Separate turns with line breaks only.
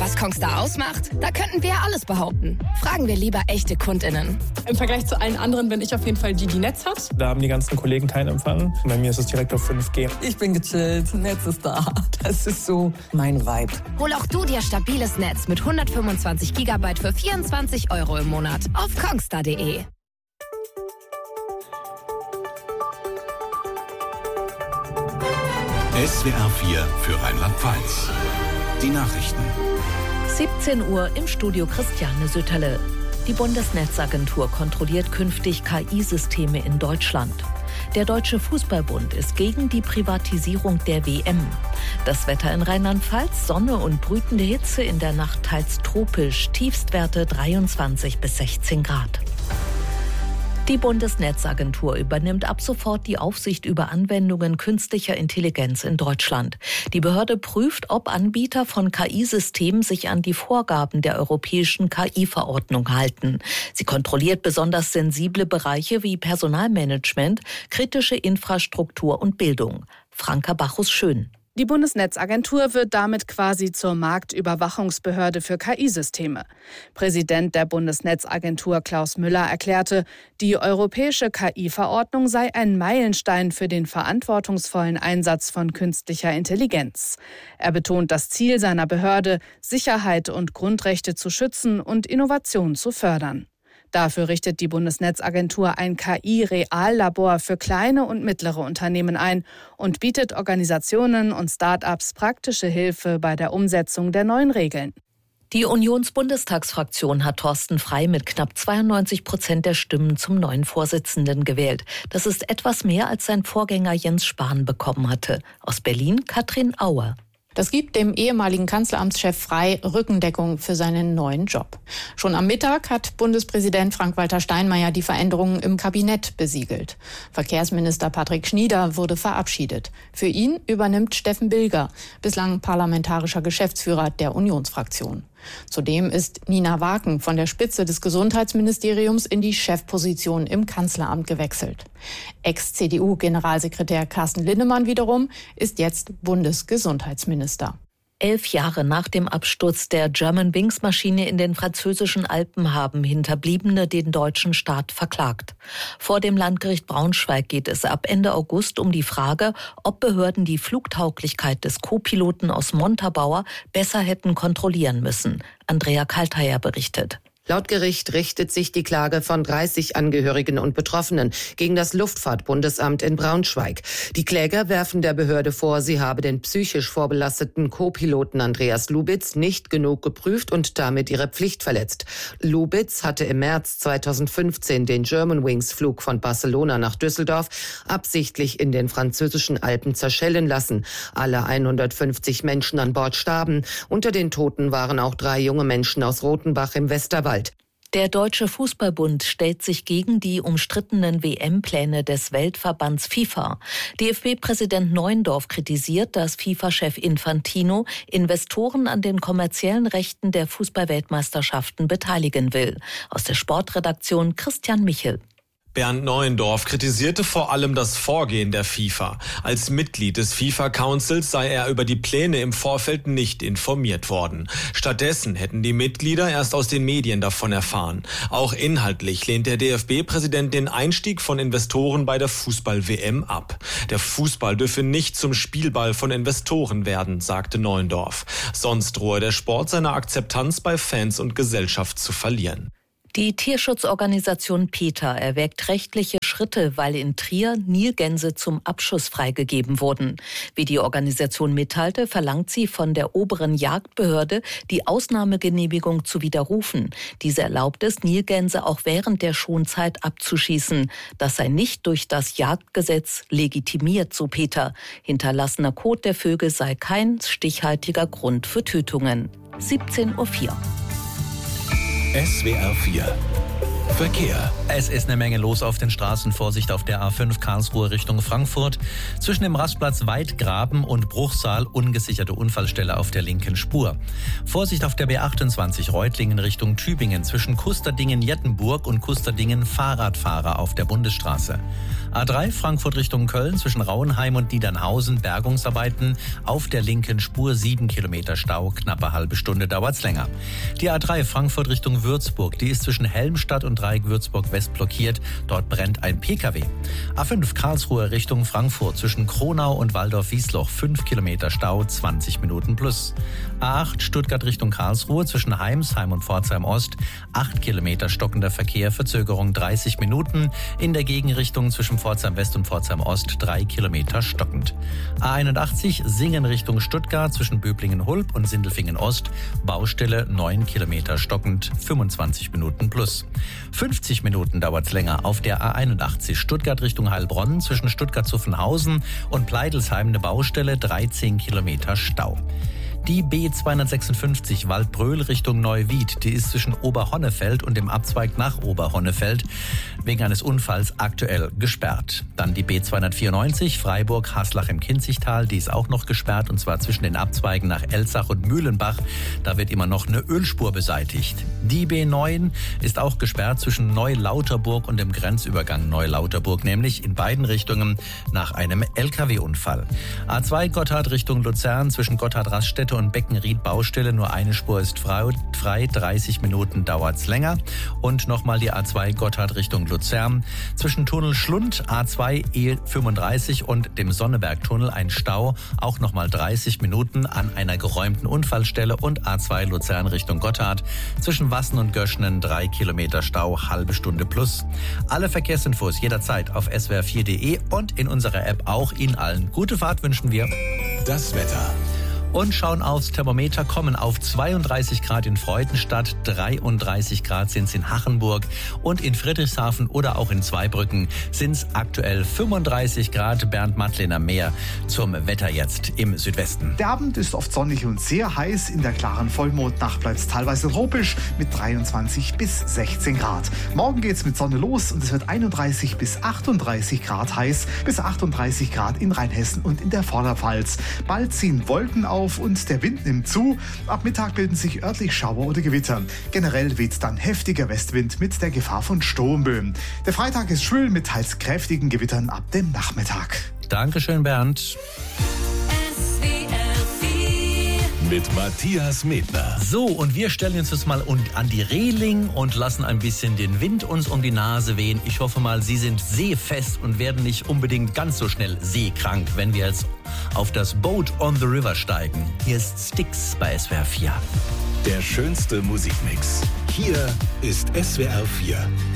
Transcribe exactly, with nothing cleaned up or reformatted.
Was Kongstar ausmacht? Da könnten wir ja alles behaupten. Fragen wir lieber echte KundInnen.
Im Vergleich zu allen anderen bin ich auf jeden Fall die, die Netz hat.
Da haben die ganzen Kollegen keinen Empfang. Bei mir ist es direkt auf fünf G.
Ich bin gechillt, Netz ist da. Das ist so mein Vibe.
Hol auch du dir stabiles Netz mit hundertfünfundzwanzig Gigabyte für vierundzwanzig Euro im Monat auf kongstar punkt de.
S W R vier für Rheinland-Pfalz. Die Nachrichten.
siebzehn Uhr im Studio Christiane Sütterle. Die Bundesnetzagentur kontrolliert künftig K I-Systeme in Deutschland. Der Deutsche Fußballbund ist gegen die Privatisierung der W M. Das Wetter in Rheinland-Pfalz: Sonne und brütende Hitze, in der Nacht teils tropisch, Tiefstwerte dreiundzwanzig bis sechzehn Grad. Die Bundesnetzagentur übernimmt ab sofort die Aufsicht über Anwendungen künstlicher Intelligenz in Deutschland. Die Behörde prüft, ob Anbieter von K I-Systemen sich an die Vorgaben der europäischen K I-Verordnung halten. Sie kontrolliert besonders sensible Bereiche wie Personalmanagement, kritische Infrastruktur und Bildung. Franka Bachus-Schön.
Die Bundesnetzagentur wird damit quasi zur Marktüberwachungsbehörde für K I-Systeme. Präsident der Bundesnetzagentur Klaus Müller erklärte, die europäische K I-Verordnung sei ein Meilenstein für den verantwortungsvollen Einsatz von künstlicher Intelligenz. Er betont das Ziel seiner Behörde, Sicherheit und Grundrechte zu schützen und Innovation zu fördern. Dafür richtet die Bundesnetzagentur ein K I-Reallabor für kleine und mittlere Unternehmen ein und bietet Organisationen und Start-ups praktische Hilfe bei der Umsetzung der neuen Regeln.
Die Unionsbundestagsfraktion hat Thorsten Frey mit knapp zweiundneunzig Prozent der Stimmen zum neuen Vorsitzenden gewählt. Das ist etwas mehr, als sein Vorgänger Jens Spahn bekommen hatte. Aus Berlin Katrin Auer.
Das gibt dem ehemaligen Kanzleramtschef Frey Rückendeckung für seinen neuen Job. Schon am Mittag hat Bundespräsident Frank-Walter Steinmeier die Veränderungen im Kabinett besiegelt. Verkehrsminister Patrick Schnieder wurde verabschiedet. Für ihn übernimmt Steffen Bilger, bislang parlamentarischer Geschäftsführer der Unionsfraktion. Zudem ist Nina Waken von der Spitze des Gesundheitsministeriums in die Chefposition im Kanzleramt gewechselt. Ex-C D U-Generalsekretär Carsten Linnemann wiederum ist jetzt Bundesgesundheitsminister.
Elf Jahre nach dem Absturz der Germanwings-Maschine in den französischen Alpen haben Hinterbliebene den deutschen Staat verklagt. Vor dem Landgericht Braunschweig geht es ab Ende August um die Frage, ob Behörden die Flugtauglichkeit des Co-Piloten aus Montabaur besser hätten kontrollieren müssen. Andrea Kalteier berichtet.
Laut Gericht richtet sich die Klage von dreißig Angehörigen und Betroffenen gegen das Luftfahrtbundesamt in Braunschweig. Die Kläger werfen der Behörde vor, sie habe den psychisch vorbelasteten Co-Piloten Andreas Lubitz nicht genug geprüft und damit ihre Pflicht verletzt. Lubitz hatte im März zweitausendfünfzehn den Germanwings-Flug von Barcelona nach Düsseldorf absichtlich in den französischen Alpen zerschellen lassen. Alle hundertfünfzig Menschen an Bord starben. Unter den Toten waren auch drei junge Menschen aus Rothenbach im Westerwald.
Der Deutsche Fußballbund stellt sich gegen die umstrittenen W M-Pläne des Weltverbands FIFA. D F B-Präsident Neuendorf kritisiert, dass FIFA-Chef Infantino Investoren an den kommerziellen Rechten der Fußball-Weltmeisterschaften beteiligen will. Aus der Sportredaktion Christian Michel.
Bernd Neuendorf kritisierte vor allem das Vorgehen der FIFA. Als Mitglied des FIFA-Councils sei er über die Pläne im Vorfeld nicht informiert worden. Stattdessen hätten die Mitglieder erst aus den Medien davon erfahren. Auch inhaltlich lehnt der D F B-Präsident den Einstieg von Investoren bei der Fußball-W M ab. Der Fußball dürfe nicht zum Spielball von Investoren werden, sagte Neuendorf. Sonst drohe der Sport seine Akzeptanz bei Fans und Gesellschaft zu verlieren.
Die Tierschutzorganisation PETA erwägt rechtliche Schritte, weil in Trier Nilgänse zum Abschuss freigegeben wurden. Wie die Organisation mitteilte, verlangt sie von der oberen Jagdbehörde, die Ausnahmegenehmigung zu widerrufen. Diese erlaubt es, Nilgänse auch während der Schonzeit abzuschießen. Das sei nicht durch das Jagdgesetz legitimiert, so PETA. Hinterlassener Kot der Vögel sei kein stichhaltiger Grund für Tötungen. siebzehn Uhr vier.
S W R vier Verkehr.
Es ist eine Menge los auf den Straßen. Vorsicht auf der A fünf Karlsruhe Richtung Frankfurt. Zwischen dem Rastplatz Weidgraben und Bruchsal ungesicherte Unfallstelle auf der linken Spur. Vorsicht auf der B achtundzwanzig Reutlingen Richtung Tübingen. Zwischen Kusterdingen-Jettenburg und Kusterdingen Fahrradfahrer auf der Bundesstraße. A drei Frankfurt Richtung Köln zwischen Rauenheim und Niedernhausen Bergungsarbeiten auf der linken Spur. Sieben Kilometer Stau, knappe halbe Stunde dauert's länger. Die A drei Frankfurt Richtung Würzburg, die ist zwischen Helmstadt und Dreieck Würzburg West blockiert. Dort brennt ein Pkw. A fünf Karlsruhe Richtung Frankfurt zwischen Kronau und Waldorf-Wiesloch. Fünf Kilometer Stau, zwanzig Minuten plus. A acht Stuttgart Richtung Karlsruhe zwischen Heimsheim und Pforzheim Ost. Acht Kilometer stockender Verkehr, Verzögerung dreißig Minuten. In der Gegenrichtung zwischen Pforzheim West und Pforzheim Ost drei Kilometer stockend. A einundachtzig Singen Richtung Stuttgart zwischen Böblingen-Hulb und Sindelfingen Ost. Baustelle neun Kilometer stockend, fünfundzwanzig Minuten plus. fünfzig Minuten dauert's länger auf der A einundachtzig Stuttgart Richtung Heilbronn zwischen Stuttgart-Zuffenhausen und Pleidelsheim eine Baustelle, dreizehn Kilometer Stau. Die B zweihundertsechsundfünfzig Waldbröl Richtung Neuwied, die ist zwischen Oberhonnefeld und dem Abzweig nach Oberhonnefeld wegen eines Unfalls aktuell gesperrt. Dann die B zweihundertvierundneunzig Freiburg-Haslach im Kinzigtal, die ist auch noch gesperrt und zwar zwischen den Abzweigen nach Elzach und Mühlenbach. Da wird immer noch eine Ölspur beseitigt. Die B neun ist auch gesperrt zwischen Neulauterburg und dem Grenzübergang Neulauterburg, nämlich in beiden Richtungen nach einem L K W-Unfall. A zwei Gotthard Richtung Luzern zwischen Gotthard-Raststätte und Beckenried Baustelle, nur eine Spur ist frei, frei dreißig Minuten dauert's länger. Und nochmal die A zwei Gotthard Richtung Luzern. Zwischen Tunnel Schlund, A zwei E fünfunddreißig und dem Sonnebergtunnel ein Stau, auch nochmal dreißig Minuten an einer geräumten Unfallstelle. Und A zwei Luzern Richtung Gotthard. Zwischen Wassen und Göschnen drei Kilometer Stau, halbe Stunde plus. Alle Verkehrsinfos jederzeit auf s w r vier punkt d e und in unserer App auch Ihnen allen. Gute Fahrt wünschen wir.
Das Wetter.
Und schauen aufs Thermometer, kommen auf zweiunddreißig Grad in Freudenstadt, dreiunddreißig Grad sind es in Hachenburg und in Friedrichshafen oder auch in Zweibrücken sind es aktuell fünfunddreißig Grad. Bernd Madlener mehr zum Wetter jetzt im Südwesten.
Der Abend ist oft sonnig und sehr heiß. In der klaren Vollmondnacht bleibt es teilweise tropisch mit dreiundzwanzig bis sechzehn Grad. Morgen geht es mit Sonne los und es wird einunddreißig bis achtunddreißig Grad heiß, bis achtunddreißig Grad in Rheinhessen und in der Vorderpfalz. Bald ziehen Wolken auf und der Wind nimmt zu. Ab Mittag bilden sich örtlich Schauer oder Gewitter. Generell weht dann heftiger Westwind mit der Gefahr von Sturmböen. Der Freitag ist schwül mit teils kräftigen Gewittern ab dem Nachmittag.
Dankeschön, Bernd.
Mit Matthias Medner.
So, und wir stellen uns jetzt mal an die Reling und lassen ein bisschen den Wind uns um die Nase wehen. Ich hoffe mal, Sie sind seefest und werden nicht unbedingt ganz so schnell seekrank, wenn wir jetzt auf das Boat on the River steigen. Hier ist Styx bei S W R vier.
Der schönste Musikmix. Hier ist S W R vier.